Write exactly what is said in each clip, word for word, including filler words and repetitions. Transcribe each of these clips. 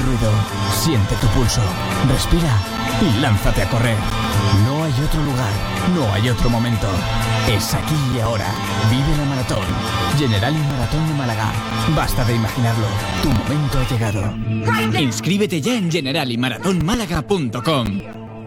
ruido, siente tu pulso, respira y lánzate a correr. No hay otro lugar, no hay otro momento. Es aquí y ahora. Vive la maratón. Generali Maratón de Málaga. Basta de imaginarlo. Tu momento ha llegado. Inscríbete ya en generali maratón málaga punto com.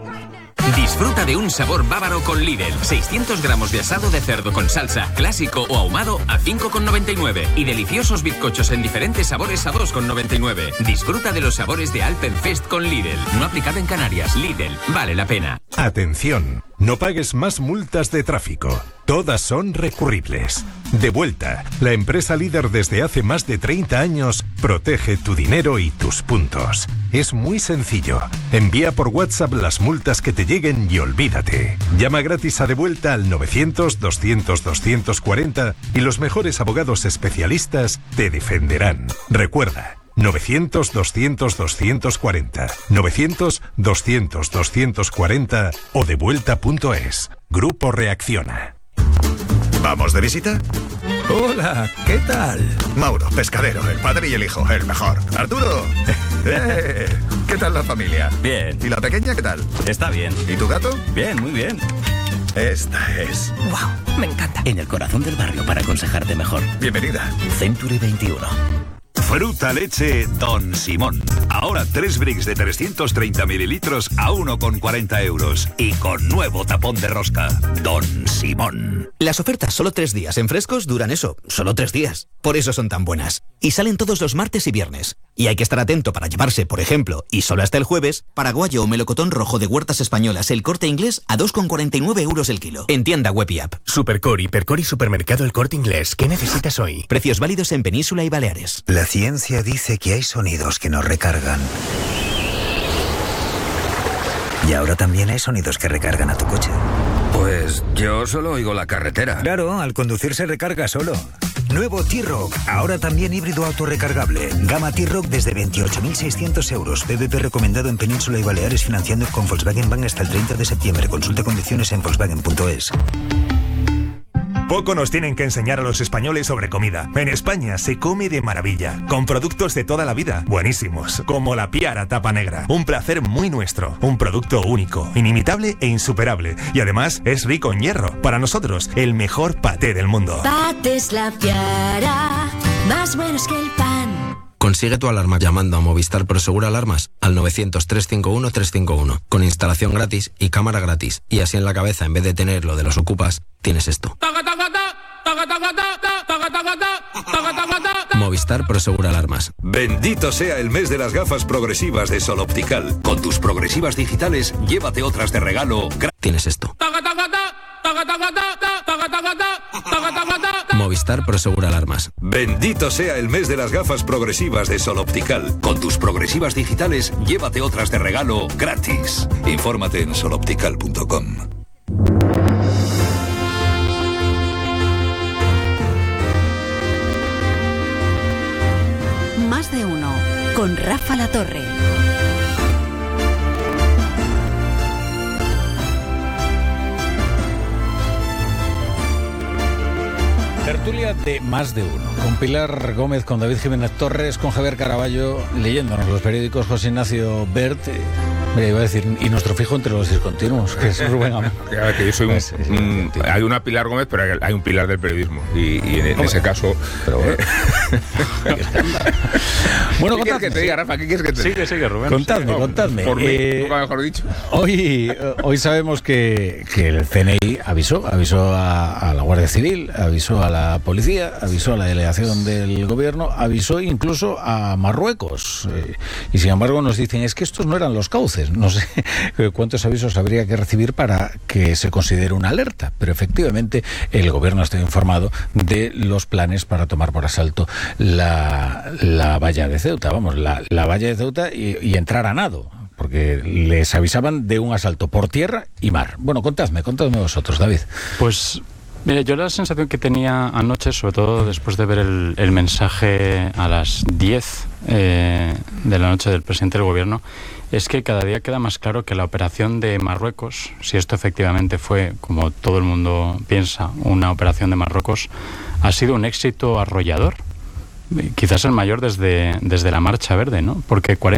Disfruta de un sabor bávaro con Lidl. seiscientos gramos de asado de cerdo con salsa, clásico o ahumado a cinco con noventa y nueve. Y deliciosos bizcochos en diferentes sabores a dos con noventa y nueve. Disfruta de los sabores de Alpenfest con Lidl. No aplicado en Canarias. Lidl, vale la pena. Atención, no pagues más multas de tráfico. Todas son recurribles. Devuelta, la empresa líder desde hace más de treinta años, protege tu dinero y tus puntos. Es muy sencillo. Envía por WhatsApp las multas que te lleguen y olvídate. Llama gratis a Devuelta al novecientos, doscientos, doscientos cuarenta y los mejores abogados especialistas te defenderán. Recuerda, novecientos, doscientos, doscientos cuarenta, novecientos, doscientos, doscientos cuarenta o devuelta punto es. Grupo Reacciona. ¿Vamos de visita? Hola, ¿qué tal? Mauro, pescadero, el padre y el hijo, el mejor. Arturo, eh, ¿qué tal la familia? Bien. ¿Y la pequeña qué tal? Está bien. ¿Y tu gato? Bien, muy bien. Esta es... ¡Wow! Me encanta. En el corazón del barrio para aconsejarte mejor. Bienvenida. Century veintiuno. Fruta leche Don Simón. Ahora tres bricks de trescientos treinta mililitros a uno con cuarenta euros. Y con nuevo tapón de rosca. Don Simón. Las ofertas solo tres días en Frescos duran eso, solo tres días. Por eso son tan buenas. Y salen todos los martes y viernes. Y hay que estar atento para llevarse, por ejemplo, y solo hasta el jueves, paraguayo o melocotón rojo de Huertas Españolas El Corte Inglés a dos con cuarenta y nueve euros el kilo. En tienda web y app. Supercor, Hipercor y Supermercado El Corte Inglés. ¿Qué necesitas hoy? Precios válidos en Península y Baleares. La ciencia dice que hay sonidos que nos recargan. Y ahora también hay sonidos que recargan a tu coche. Pues yo solo oigo la carretera. Claro, al conducir se recarga solo. Nuevo T-Roc, ahora también híbrido autorrecargable. Gama T-Roc desde veintiocho mil seiscientos euros. P V P recomendado en Península y Baleares, financiando con Volkswagen Bank hasta el treinta de septiembre. Consulta condiciones en volkswagen punto es. Poco nos tienen que enseñar a los españoles sobre comida. En España se come de maravilla, con productos de toda la vida, buenísimos, como la Piara Tapa Negra. Un placer muy nuestro, un producto único, inimitable e insuperable. Y además es rico en hierro. Para nosotros, el mejor paté del mundo. Patés La Piara, más buenos que el pan. Consigue tu alarma llamando a Movistar Prosegur Alarmas al novecientos, trescientos cincuenta y uno, trescientos cincuenta y uno, con instalación gratis y cámara gratis. Y así en la cabeza, en vez de tener lo de los ocupas, tienes esto. Movistar Prosegur Alarmas. Bendito sea el mes de las gafas progresivas de Sol Optical. Con tus progresivas digitales, llévate otras de regalo. Tienes esto. Movistar Prosegur Alarmas. Bendito sea el mes de las gafas progresivas de Sol Optical. Con tus progresivas digitales, llévate otras de regalo gratis. Infórmate en sol optical punto com. Más de uno, con Rafa La Torre. Tertulia de Más de Uno, con Pilar Gómez, con David Jiménez Torres, con Javier Caraballo, leyéndonos los periódicos, José Ignacio Bert, eh, mira, iba a decir, y nuestro fijo entre los discontinuos, que es Rubén Amón. Que yo soy un, pues, sí, un, hay una Pilar Gómez, pero hay un Pilar del periodismo, y, y en, en ese caso... Pero bueno, bueno, ¿qué quieres que te diga, Rafa? ¿Qué quieres que te diga? Sigue, sigue, Rubén. Contadme, no, contadme. Por mí, eh, nunca mejor dicho. Hoy, hoy sabemos que, que el C N I avisó, avisó a, a la Guardia Civil, avisó a la policía, avisó a la delegación del gobierno, avisó incluso a Marruecos. Eh, y sin embargo nos dicen, es que estos no eran los cauces. No sé cuántos avisos habría que recibir para que se considere una alerta, pero efectivamente el gobierno está informado de los planes para tomar por asalto la, la valla de Ceuta, vamos, la, la valla de Ceuta y, y entrar a nado, porque les avisaban de un asalto por tierra y mar. Bueno, contadme, contadme vosotros, David. Pues... Mira, yo la sensación que tenía anoche, sobre todo después de ver el, el mensaje a las diez eh, de la noche del presidente del gobierno, es que cada día queda más claro que la operación de Marruecos, si esto efectivamente fue, como todo el mundo piensa, una operación de Marruecos, ha sido un éxito arrollador. Quizás el mayor desde, desde la Marcha Verde, ¿no? Porque cuarenta